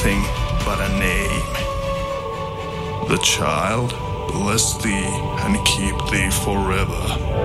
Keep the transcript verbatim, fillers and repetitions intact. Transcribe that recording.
nothing but a name. The child bless thee and keep thee forever.